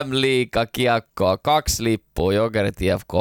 liigakiekkoa, 2 lippua, Jokerit IFK,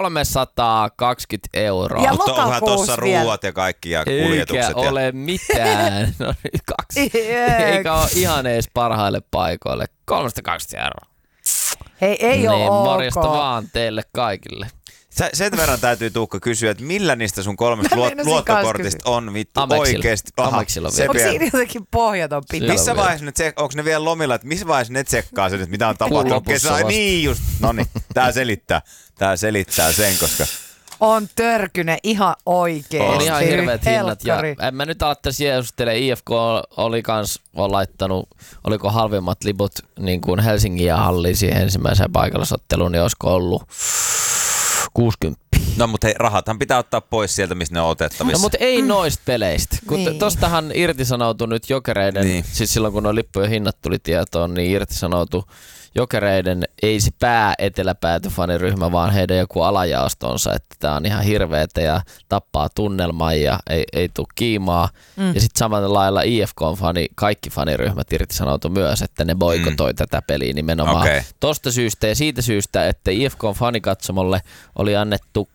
320 €. Ja Mutta onhan lokakuussa tuossa vielä. ruuat ja kaikki ja kuljetukset. Eikä ole mitään. No nyt 2. Eikä ole ihan edes parhaille paikoille. 320 €. Hei, ei ole niin, ok. morjesta vaan teille kaikille. Sen verran täytyy Tuukka kysyä, että millä niistä sun 3 luottokortista on vittu oikeesti? Ameksilla vielä. Onko siinä jotenkin pohjaton pitää? Missä vaiheessa nyt onko ne vielä lomilla, että missä vaiheessa ne tsekkaa sen, että mitä on tapahtunut kesällä? Niin just, noniin, tää selittää sen, koska... On törkyne ihan oikeesti. On ihan hirveät hinnat. Ja Helkkari. en mä nyt aloittaisi jeesustele. IFK oli kans on laittanut, oliko halvimmat liput niin kuin Helsingin ja Halliin siihen ensimmäiseen paikallisotteluun, niin olisiko ollut 60. No mutta hei, rahathan pitää ottaa pois sieltä, missä ne on otettavissa. No mutta ei noista peleistä. Kun Niin. tostahan irtisanoutui nyt Jokereiden, siis silloin kun nuo lippujen hinnat tuli tietoon, niin irtisanoutui Jokereiden ei se eteläpäätyfaniryhmä, vaan heidän joku alajaostonsa, että tää on ihan hirveetä ja tappaa tunnelman ja ei tule kiimaa. Ja sitten samalla lailla IFK-fani, kaikki faniryhmät irtisanoutui myös, että ne boikotoi tätä peliä nimenomaan. Tosta syystä ja siitä syystä, että IFK-fanikatsomolle oli annettu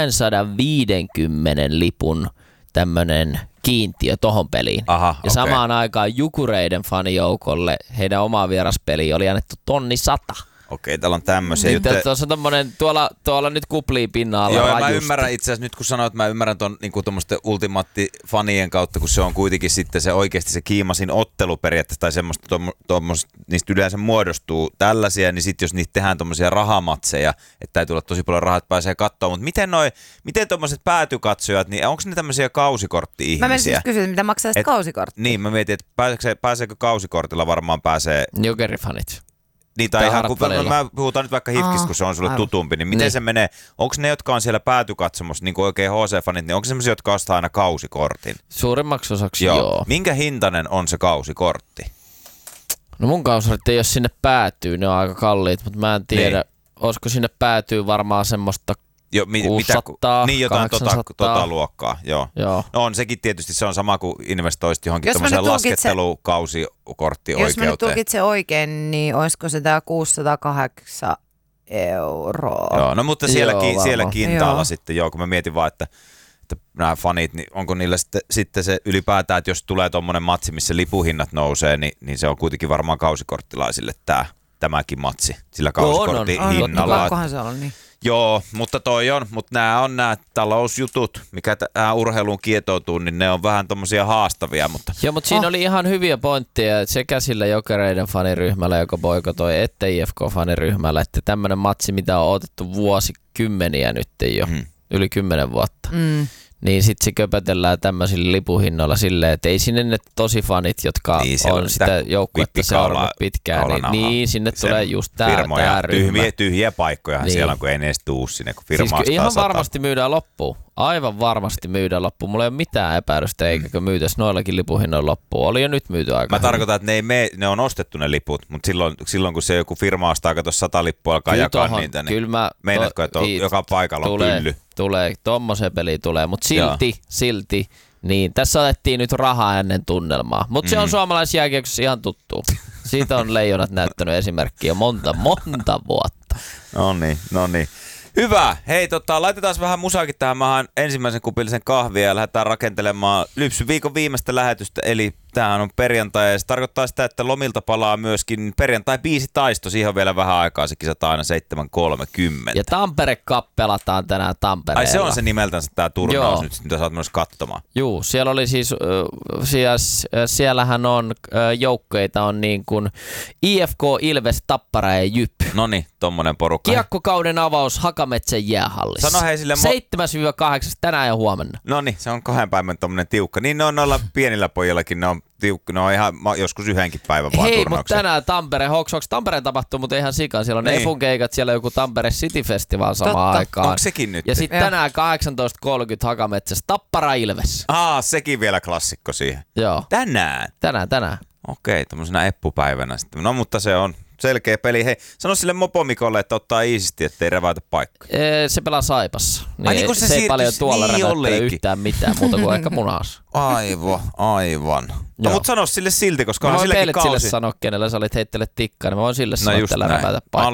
250 lipun tämmönen kiintiö tohon peliin. Ja samaan aikaan Jukureiden fanijoukolle heidän omaa vieraspeliä oli annettu 100 000. Okei, täällä on tämmöisiä juttuja. Tuossa on tommonen, tuolla nyt kuplii pinnalla joo, rajusti. Mä ymmärrän itse asiassa nyt kun sanoit, että mä ymmärrän ton niinku tommosten ultimaattifanien kautta, kun se on kuitenkin sitten se oikeasti se kiimasin ottelu periaatteessa tai semmoista niistä yleensä muodostuu tällaisia, niin sitten jos niitä tehdään tommosia rahamatseja, että täytyy olla tosi paljon rahaa, että pääsee katsoa, mutta miten tommoset päätykatsojat, niin onko ne tämmöisiä kausikortti-ihmisiä? Mä menisin kysyä, mitä maksaa sitä kausikorttia. Niin, mä mietin, että pääseekö kausikortilla varmaan pääsee... Jokerifanit. Niin, tai ihan kun mä puhutaan nyt vaikka HIFKistä, kun se on sulle tutumpi, niin miten se menee? Onko ne, jotka on siellä päätykatsomossa, niin kuin oikein HC-fanit, niin onko se sellaisia, jotka ostaa aina kausikortin? Suurimmaksi osaksi joo. Minkä hintainen on se kausikortti? No mun kausikortti ei ole sinne päätyy, ne on aika kalliit, mutta mä en tiedä, olisiko sinne päätyy varmaan semmoista 600, niin jotain 800. luokkaa, joo. No on sekin tietysti, se on sama kuin investoisit johonkin tämmöiseen laskettelukausikorttioikeuteen. Jos mä nyt tulkitsen oikein, niin olisiko se tää 608 €? Joo, no mutta siellä kintaalla joo. sitten, kun mä mietin vaan, että nämä fanit, niin onko niillä sitten se ylipäätään, että jos tulee tommonen matsi, missä lipuhinnat nousee, niin se on kuitenkin varmaan kausikorttilaisille tämäkin matsi sillä kausikortin hinnalla. Pakkohan se olla niin. Joo, mutta nämä on nämä talousjutut, mikä tähän urheiluun kietoutuu, niin ne on vähän tommosia haastavia. Mutta... Joo, mutta siinä oli ihan hyviä pointteja sekä sillä Jokereiden faniryhmällä, joka boikotoi, että IFK-faniryhmällä, että tämmöinen matsi, mitä on otettu vuosikymmeniä nyt jo, yli 10 vuotta. Niin sitten se köpötellään tämmöisillä lipuhinnoilla silleen, että ei sinne ne tosi fanit, jotka niin, on sitä joukkuetta seurannut pitkään, niin sinne tulee just tää ryhmä. Tyhjiä paikkoja siellä on, kun ei ne edes tuu sinne, kun firma siis ihan varmasti myydään loppuun. Aivan varmasti myydään loppuun. Mulla ei ole mitään epäilystä, eikä myytäisi noillakin lipuhinnoilla loppuun. Oli jo nyt myyty aika. Mä tarkoitan, että ne on ostettu ne liput, mutta silloin kun se joku firma ostaa, kato 100 lippua alkaa jakaa niitä, niin meinaatko, että joka paikalla on pylly? Tulee, tommoseen peliin tulee, mutta silti, niin tässä otettiin nyt rahaa ennen tunnelmaa. Mutta se on suomalaisjääkiekossa ihan tuttu. Siitä on Leijonat näyttänyt esimerkkiä monta vuotta. No niin. Hyvä. Hei, laitetaan vähän musaakin tähän maahan ensimmäisen kupillisen kahvia ja lähdetään rakentelemaan Lypsyn viikon viimeistä lähetystä, eli tämähän on perjantai ja se tarkoittaa sitä, että lomilta palaa myöskin perjantai-biisi taisto, siihen on vielä vähän aikaa, se kisataan aina 7.30. Ja Tampere Cup pelataan tänään Tampereella. Ai se on se nimeltänsä tämä turnaus nyt, mitä sä oot myös katsomaan. Juu, siellä oli siis, siellähän on joukkoita on niin kuin IFK, Ilves, Tappara ja Jyp. Noniin, tommonen porukka. Kiekkokauden avaus Hakametsän jäähallissa. Sano hei sille 7-8 tänään ja huomenna. Noniin, se on 2 päivän tommonen tiukka. Niin ne on noilla pienillä pojillakin, ne on tiukka, ne on ihan joskus 1 päivän vaan hei, turnauksia. mutta tänään Tampere, Hawks Tampereen tapahtuu, mutta ihan sikaan. Siellä on niin. Efun keikat, siellä on joku Tampere City Festival samaan aikaan. Onko sekin nyt? Ja sitten tänään 18.30 Hakametsässä Tappara Ilves. Sekin vielä klassikko siihen. Joo. Tänään? Tänään. Okei, tommosena eppupäivänä sitten. No mutta se on selkeä peli. Hei, sano sille Mopomikolle, että ottaa iisisti, ettei räväytä paikkaa. Se pelaa Saipassa. Niin kun se ei paljon tuolla räväyttele olikin. yhtään mitään muuta kuin ehkä munas. Aivan. No mut sano sille silti, koska on silläkin kausi. Mä voin sille sanoa, kenelle sä olit heittele tikkaa, niin mä voin sille sanoa, että räväytä paikkaa.